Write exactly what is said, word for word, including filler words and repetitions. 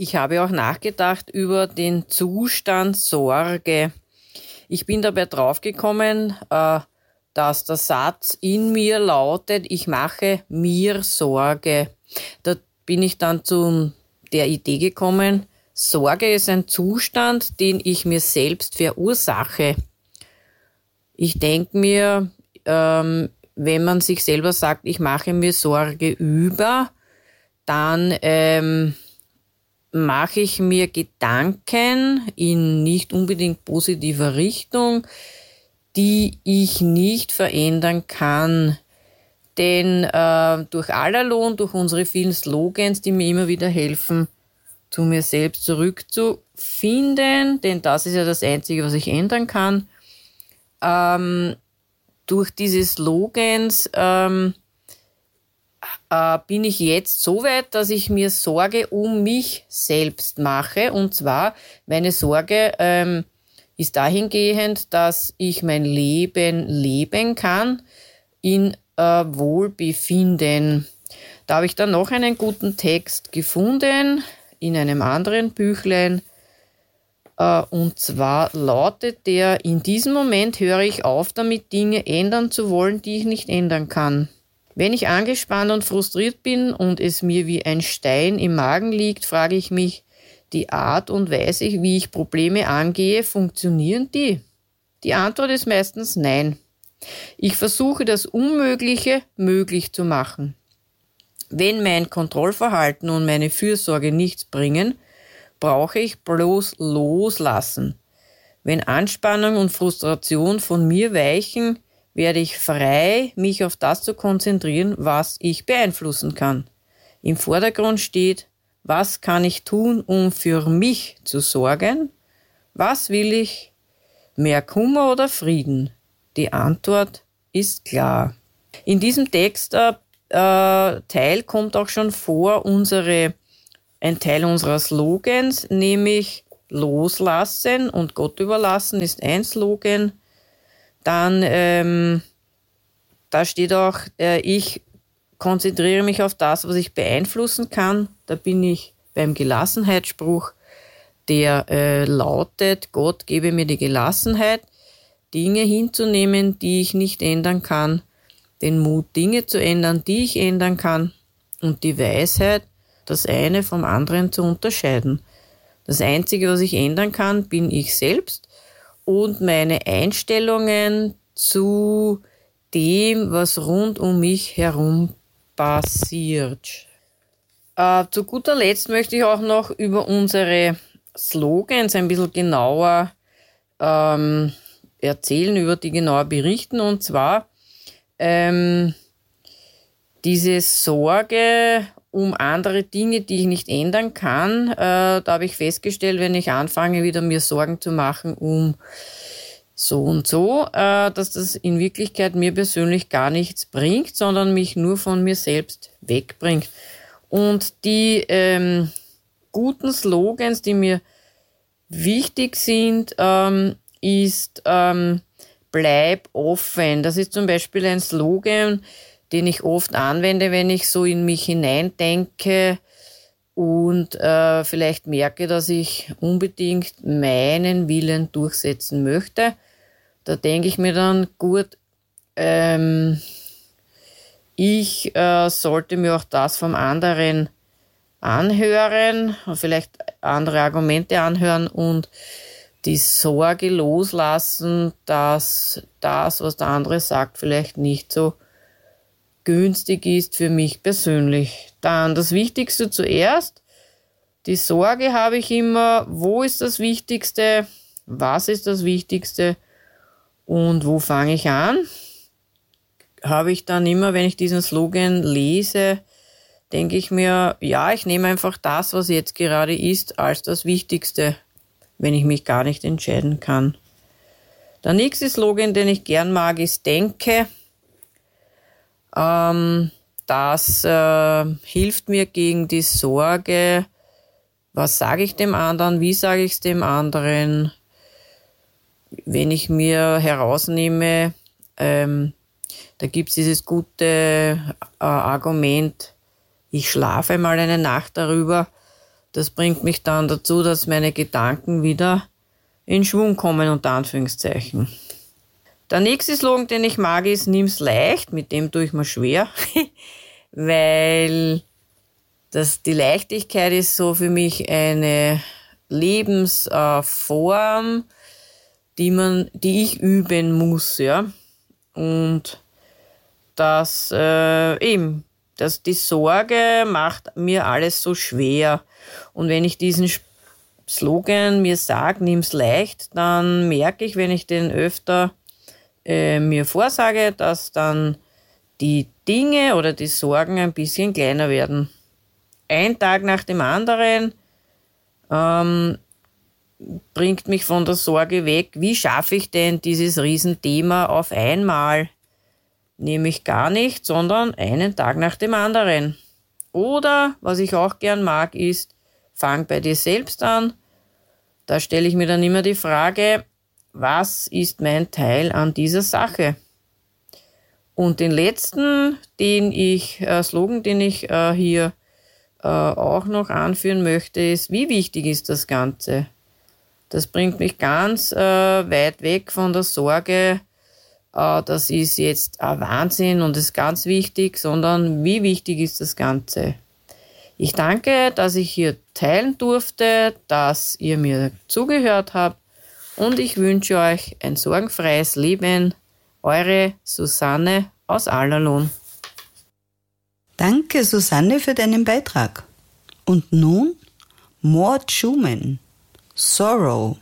Ich habe auch nachgedacht über den Zustand Sorge. Ich bin dabei draufgekommen, äh, dass der Satz in mir lautet, ich mache mir Sorge. Da bin ich dann zu der Idee gekommen, Sorge ist ein Zustand, den ich mir selbst verursache. Ich denke mir, ähm, wenn man sich selber sagt, ich mache mir Sorge über, dann ähm, mache ich mir Gedanken in nicht unbedingt positiver Richtung, die ich nicht verändern kann. Denn äh, durch Allerlohn, durch unsere vielen Slogans, die mir immer wieder helfen, zu mir selbst zurückzufinden, denn das ist ja das Einzige, was ich ändern kann, ähm, durch diese Slogans ähm, äh, bin ich jetzt so weit, dass ich mir Sorge um mich selbst mache. Und zwar, meine Sorge ähm, ist dahingehend, dass ich mein Leben leben kann in äh, Wohlbefinden. Da habe ich dann noch einen guten Text gefunden in einem anderen Büchlein. Uh, und zwar lautet der, in diesem Moment höre ich auf, damit Dinge ändern zu wollen, die ich nicht ändern kann. Wenn ich angespannt und frustriert bin und es mir wie ein Stein im Magen liegt, frage ich mich, die Art und Weise, wie ich Probleme angehe, funktionieren die? Die Antwort ist meistens nein. Ich versuche das Unmögliche möglich zu machen. Wenn mein Kontrollverhalten und meine Fürsorge nichts bringen, brauche ich bloß loslassen. Wenn Anspannung und Frustration von mir weichen, werde ich frei, mich auf das zu konzentrieren, was ich beeinflussen kann. Im Vordergrund steht, was kann ich tun, um für mich zu sorgen? Was will ich? Mehr Kummer oder Frieden? Die Antwort ist klar. In diesem Text äh, äh, Teil kommt auch schon vor unsere Ein Teil unserer Slogans, nämlich loslassen und Gott überlassen ist ein Slogan. Dann, ähm, da steht auch, äh, ich konzentriere mich auf das, was ich beeinflussen kann. Da bin ich beim Gelassenheitsspruch, der äh, lautet, Gott gebe mir die Gelassenheit, Dinge hinzunehmen, die ich nicht ändern kann, den Mut, Dinge zu ändern, die ich ändern kann und die Weisheit, das eine vom anderen zu unterscheiden. Das Einzige, was ich ändern kann, bin ich selbst und meine Einstellungen zu dem, was rund um mich herum passiert. Äh, zu guter Letzt möchte ich auch noch über unsere Slogans ein bisschen genauer ähm, erzählen, über die genauer berichten. Und zwar ähm, diese Sorge um andere Dinge, die ich nicht ändern kann. Äh, da habe ich festgestellt, wenn ich anfange, wieder mir Sorgen zu machen um so und so, äh, dass das in Wirklichkeit mir persönlich gar nichts bringt, sondern mich nur von mir selbst wegbringt. Und die ähm, guten Slogans, die mir wichtig sind, ähm, ist ähm, bleib offen. Das ist zum Beispiel ein Slogan, den ich oft anwende, wenn ich so in mich hineindenke und äh, vielleicht merke, dass ich unbedingt meinen Willen durchsetzen möchte. Da denke ich mir dann, gut, ähm, ich äh, sollte mir auch das vom anderen anhören, vielleicht andere Argumente anhören und die Sorge loslassen, dass das, was der andere sagt, vielleicht nicht so günstig ist für mich persönlich. Dann das Wichtigste zuerst. Die Sorge habe ich immer, wo ist das Wichtigste, was ist das Wichtigste und wo fange ich an? Habe ich dann immer, wenn ich diesen Slogan lese, denke ich mir, ja, ich nehme einfach das, was jetzt gerade ist, als das Wichtigste, wenn ich mich gar nicht entscheiden kann. Der nächste Slogan, den ich gern mag, ist Denke. Ähm, das äh, hilft mir gegen die Sorge, was sage ich dem anderen, wie sage ich es dem anderen. Wenn ich mir herausnehme, ähm, da gibt es dieses gute äh, Argument, ich schlafe mal eine Nacht darüber, Das bringt mich dann dazu, dass meine Gedanken wieder in Schwung kommen, unter Anführungszeichen. Der nächste Slogan, den ich mag, ist nimm's leicht. Mit dem tue ich mir schwer, weil das, die Leichtigkeit ist so für mich eine Lebensform, die man, die ich üben muss, ja. Und das äh, eben, dass die Sorge macht mir alles so schwer. Und wenn ich diesen Slogan mir sage, nimm's leicht, dann merke ich, wenn ich den öfter äh, mir vorsage, dass dann die Dinge oder die Sorgen ein bisschen kleiner werden. Ein Tag nach dem anderen ähm, bringt mich von der Sorge weg. Wie schaffe ich denn dieses Riesenthema auf einmal? Nämlich gar nicht, sondern einen Tag nach dem anderen. Oder, was ich auch gern mag, ist, fang bei dir selbst an. Da stelle ich mir dann immer die Frage, was ist mein Teil an dieser Sache? Und den letzten, den ich, äh, Slogan, den ich äh, hier äh, auch noch anführen möchte, ist, wie wichtig ist das Ganze? Das bringt mich ganz äh, weit weg von der Sorge, äh, das ist jetzt ein Wahnsinn und ist ganz wichtig, sondern wie wichtig ist das Ganze? Ich danke, dass ich hier teilen durfte, dass ihr mir zugehört habt und ich wünsche euch ein sorgenfreies Leben. Eure Susanne aus Allerlohn. Danke, Susanne, für deinen Beitrag. Und nun Mort Schumann, Sorrow.